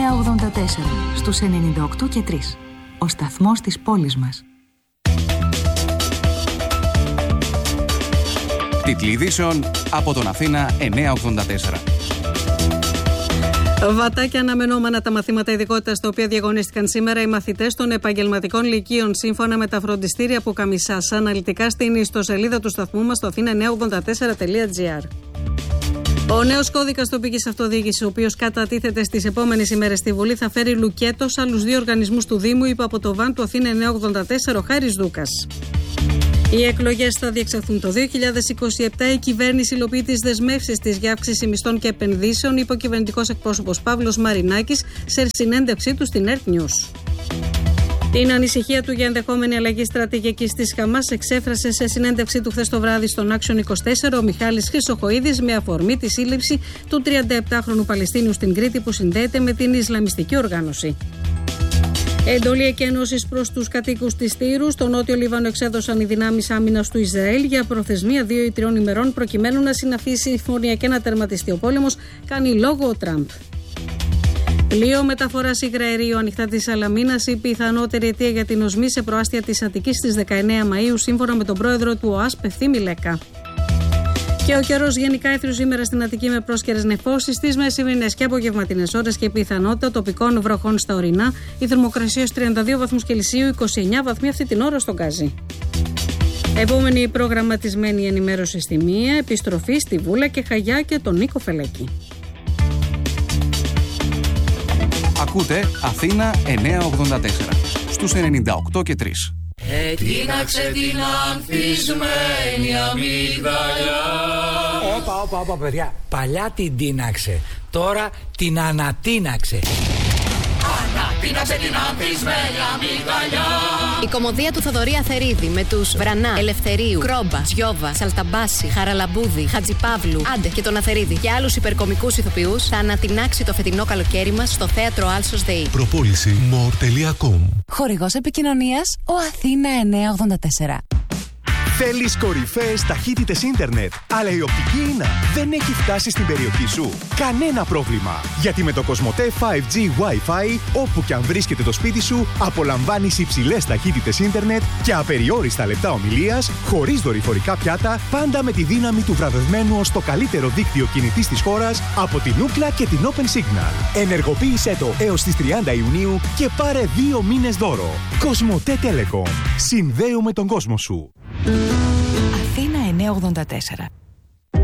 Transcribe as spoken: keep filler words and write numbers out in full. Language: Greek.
εννιακόσια ογδόντα τέσσερα στους ενενήντα οκτώ και τρία. Ο σταθμός της πόλης μας. Τίτλοι ειδήσεων από τον Αθήνα εννιακόσια ογδόντα τέσσερα. Βατά και αναμενόμενα τα μαθήματα ειδικότητας τα οποία διαγωνίστηκαν σήμερα οι μαθητές των επαγγελματικών λυκείων σύμφωνα με τα φροντιστήρια από Καμισάς. Αναλυτικά στην ιστοσελίδα του σταθμού μας στο αθήνα εννιακόσια ογδόντα τέσσερα τελεία τζι άρ. Ο νέος κώδικας τοπικής αυτοδιοίκησης, ο οποίος κατατίθεται στις επόμενες ημέρες στη Βουλή, θα φέρει λουκέτο σε άλλους δύο οργανισμούς του Δήμου, είπε από το ΒΑΝ του Αθήνα εννιακόσια ογδόντα τέσσερα ο Χάρης Δούκας. Οι εκλογές θα διεξαχθούν το δύο χιλιάδες είκοσι επτά. Η κυβέρνηση υλοποιεί τις δεσμεύσεις της για αύξηση μισθών και επενδύσεων, είπε ο κυβερνητικός εκπρόσωπος Παύλος Μαρινάκης σε συνέντευξή του στην Earth News. Την ανησυχία του για ενδεχόμενη αλλαγή στρατηγικής της Χαμάς εξέφρασε σε συνέντευξή του χθες το βράδυ στον Action είκοσι τέσσερα ο Μιχάλης Χρυσοχοΐδης με αφορμή τη σύλληψη του τριανταεπτάχρονου Παλαιστίνιου στην Κρήτη που συνδέεται με την Ισλαμιστική οργάνωση. Εντολή εκένωσης προς τους κατοίκους της Τύρου. Στο Νότιο Λίβανο εξέδωσαν οι δυνάμεις άμυνας του Ισραήλ για προθεσμία δύο ή τριών ημερών προκειμένου να συναυθεί η συμφωνία και να τερματιστεί ο πόλεμος, κάνει λόγο ο Τραμπ. Πλοίο μεταφοράς υγραερίου ανοιχτά της Σαλαμίνας, η πιθανότερη αιτία για την οσμή σε προάστια της Αττικής στις δεκαεννέα Μαΐου, σύμφωνα με τον πρόεδρο του ΟΑΣ, Ευθύμη Λέκα. Και ο καιρός γενικά έθριο σήμερα στην Αττική με πρόσκαιρες νεφώσεις στις μεσημερινές και απογευματινές ώρες και πιθανότητα τοπικών βροχών στα ορεινά. Η θερμοκρασία στους τριάντα δύο βαθμούς Κελσίου, είκοσι εννέα βαθμοί αυτή την ώρα στον Γκάζι. Επόμενη προγραμματισμένη ενημέρωση στη μία, επιστροφή στη Βούλα και Χαγιά και τον Νίκο Φελέκη. Ακούτε Αθήνα εννιακόσια ογδόντα τέσσερα στους ενενήντα οκτώ και τρία. Ετίναξε την ανθισμένη αμύγδαλια. Όπα, όπα, όπα, παιδιά. Παλιά την τίναξε. Τώρα την ανατίναξε. Ανατίναξε την ανθισμένη αμύγδαλια. Η κωμωδία του Θοδωρή Αθερίδη με τους Βρανά, Ελευθερίου, Κρόμπα, Τζιόβα, Σαλταμπάση, Χαραλαμπούδη, Χατζιπαύλου, Άντε και τον Αθερίδη και άλλους υπερκομικούς ηθοποιούς θα ανατινάξει το φετινό καλοκαίρι μας στο θέατρο Άλσος ΔΕΗ. Προπόληση more τελεία com. Χορηγός επικοινωνίας ο Αθήνα εννιακόσια ογδόντα τέσσερα. Θέλεις κορυφαίες ταχύτητες ίντερνετ, αλλά η οπτική ίνα δεν έχει φτάσει στην περιοχή σου? Κανένα πρόβλημα, γιατί με το Κοσμοτέ φάιβ τζι Wi-Fi, όπου και αν βρίσκεται το σπίτι σου, απολαμβάνεις υψηλές ταχύτητες ίντερνετ και απεριόριστα λεπτά ομιλίας, χωρίς δορυφορικά πιάτα, πάντα με τη δύναμη του βραβευμένου ως το καλύτερο δίκτυο κινητής της χώρας από την Ookla και την Open Signal. Ενεργοποίησέ το έως τις τριάντα Ιουνίου και πάρε δύο μήνες δώρο. Κοσμοτέ Telecom. Συνδέουμε τον κόσμο σου. Αθήνα εννιακόσια ογδόντα τέσσερα.